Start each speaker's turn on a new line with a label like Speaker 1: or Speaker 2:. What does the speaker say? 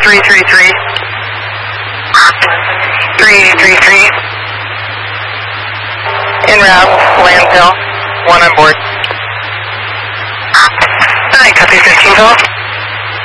Speaker 1: 333. 3833. En route, landfill. 1 on board. Alright, copy 15 Philip.